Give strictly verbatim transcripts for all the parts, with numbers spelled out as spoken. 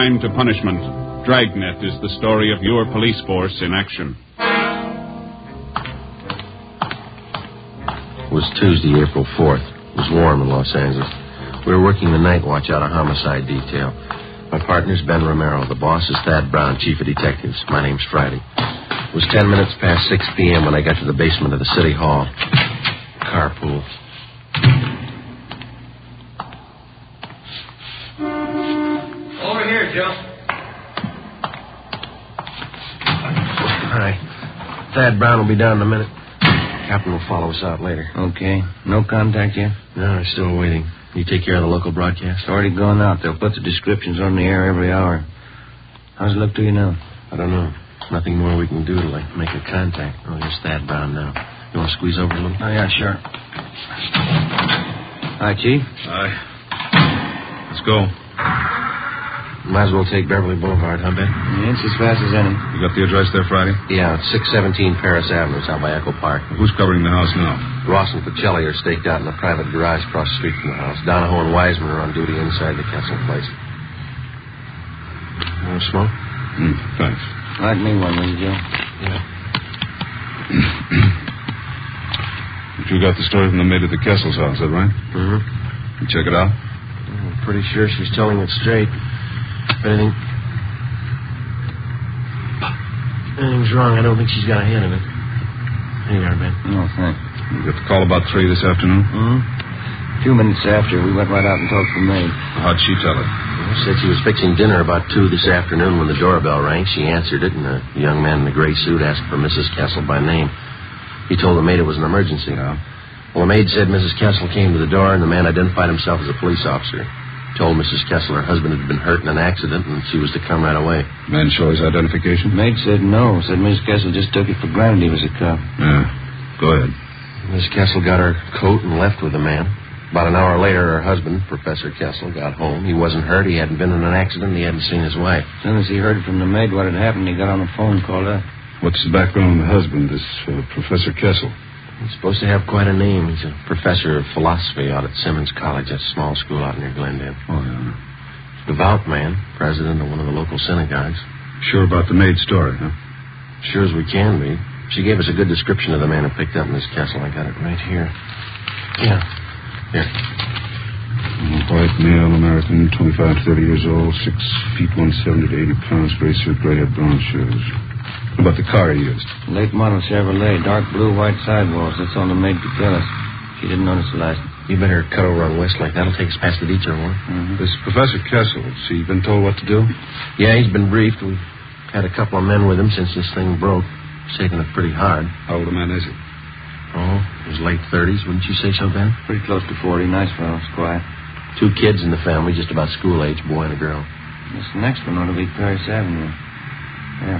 Crime to punishment. Dragnet is the story of your police force in action. It was Tuesday, April fourth. It was warm in Los Angeles. We were working the night watch out of homicide detail. My partner's Ben Romero. The boss is Thad Brown, chief of detectives. My name's Friday. It was ten minutes past six p.m. when I got to the basement of the city hall. Carpool. Over here, Joe. Hi. Thad Brown will be down in a minute. Captain will follow us out later. Okay. No contact yet? No, I'm still waiting. You take care of the local broadcast? It's already gone out. They'll put the descriptions on the air every hour. How's it look to you now? I don't know. Nothing more we can do to, like, make a contact. Oh, here's Thad Brown now. You want to squeeze over a little? Oh, yeah, sure. Hi, Chief. Hi. Let's go. Might as well take Beverly Boulevard, huh, Ben? Yeah, it's as fast as any. You got the address there, Friday? Yeah, it's six seventeen Paris Avenue. It's out by Echo Park. Who's covering the house now? Ross and Pacelli are staked out in a private garage across the street from the house. Donahoe and Wiseman are on duty inside the Kessel place. Want to smoke? Mm, thanks. Light me one, will you, Joe? Yeah. But you got the story from the maid at the Kessel's house, is that right? Mm-hmm. You check it out? I'm pretty sure she's telling it straight. If anything... anything's wrong, I don't think she's got a hand in it. Here you are, Ben. No, thanks. You got the call about three this afternoon? Mm-hmm. A few minutes after, we went right out and talked to the maid. How'd she tell it? Well, said she was fixing dinner about two this afternoon when the doorbell rang. She answered it, and a young man in a gray suit asked for Missus Kessel by name. He told the maid it was an emergency. Yeah. Well, the maid said Missus Kessel came to the door, and the man identified himself as a police officer. Told Missus Kessel her husband had been hurt in an accident, and she was to come right away. Man show his identification? Maid said no. Said Missus Kessel just took it for granted he was a cop. Yeah. Go ahead. Missus Kessel got her coat and left with the man. About an hour later, her husband, Professor Kessel, got home. He wasn't hurt. He hadn't been in an accident. He hadn't seen his wife. As soon as he heard from the maid what had happened, he got on the phone and called up. What's the background of the husband, this uh, Professor Kessel? He's supposed to have quite a name. He's a professor of philosophy out at Simmons College, that small school out near Glendale. Oh, yeah. Devout man, president of one of the local synagogues. Sure about the maid story, huh? Sure as we can be. She gave us a good description of the man who picked up Miss Kessel. I got it right here. Yeah. Here. White male, American, twenty-five to thirty years old, six feet, one seventy to eighty pounds, gray suit, gray hair, brown shoes. What about the car he used? Late model Chevrolet, dark blue, white sidewalls. That's all the maid could tell us. She didn't notice the license. You better cut over on Westlake. That'll take us past the detour one. Mm-hmm. This Professor Kessel, has he been told what to do? Yeah, he's been briefed. We've had a couple of men with him since this thing broke. He's taken it pretty hard. How old a man is he? Oh, his late thirties, wouldn't you say so, Ben? Pretty close to forty. Nice fellow. Quiet. Two kids in the family, just about school age, boy and a girl. This next one ought to be Paris Avenue. Yeah.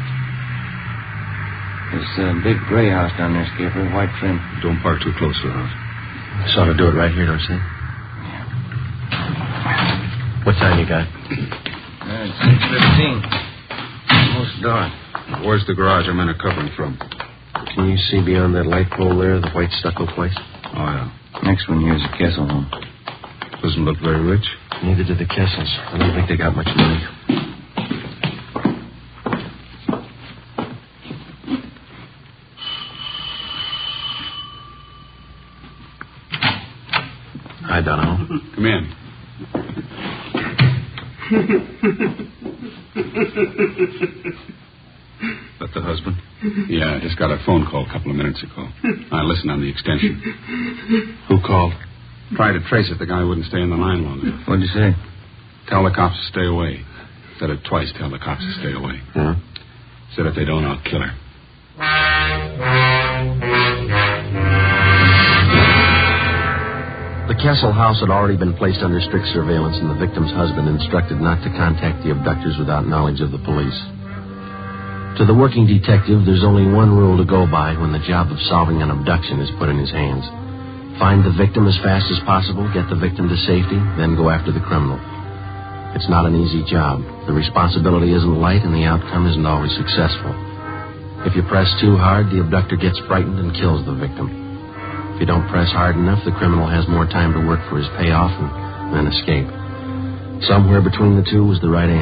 There's a big gray house down there, Skipper, white trim. Don't park too close to the house. I saw her do it right here, don't you think? Yeah. What time you got? Uh, it's six fifteen. Almost dark. Where's the garage our men are covering from? Can you see beyond that light pole there, the white stucco place? Oh, yeah. Next one here's a Kessel home. Doesn't look very rich. Neither do the Kessels. I don't think they got much money. Hi, Donahoe. Come in. That the husband? Yeah, I just got a phone call a couple of minutes ago. I listened on the extension. Who called? Tried to trace it. The guy wouldn't stay in the line long enough. What'd you say? Tell the cops to stay away. Said it twice, tell the cops to stay away. Yeah? Said if they don't, I'll kill her. The Kessel house had already been placed under strict surveillance, and the victim's husband instructed not to contact the abductors without knowledge of the police. To the working detective, there's only one rule to go by when the job of solving an abduction is put in his hands. Find the victim as fast as possible, get the victim to safety, then go after the criminal. It's not an easy job. The responsibility isn't light, and the outcome isn't always successful. If you press too hard, the abductor gets frightened and kills the victim. If you don't press hard enough, the criminal has more time to work for his payoff and then escape. Somewhere between the two was the right answer.